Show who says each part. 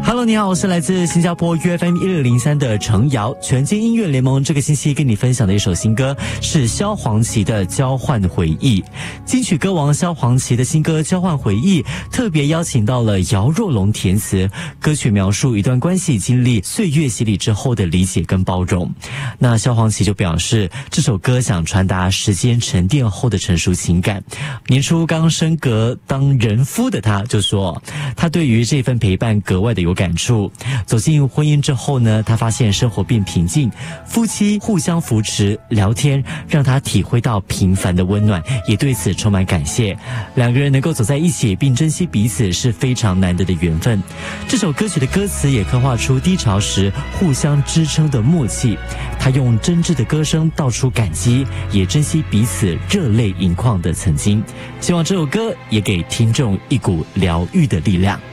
Speaker 1: Hello， 你好，我是来自新加坡 UFM 1603的程瑶。全金音乐联盟这个星期跟你分享的一首新歌是萧煌奇的《交换回忆》。金曲歌王萧煌奇的新歌《交换回忆》特别邀请到了姚若龙填词，歌曲描述一段关系经历岁月洗礼之后的理解跟包容。那萧煌奇就表示，这首歌想传达时间沉淀后的成熟情感。年初刚升格当人夫的他就说，他对于这份陪伴格外的有感触。走进婚姻之后呢，他发现生活变平静，夫妻互相扶持聊天，让他体会到平凡的温暖，也对此充满感谢。两个人能够走在一起并珍惜彼此是非常难得的缘分。这首歌曲的歌词也刻画出低潮时互相支撑的默契，他用真挚的歌声道出感激，也珍惜彼此热泪盈眶的曾经。希望这首歌也给听众一股疗愈的力量。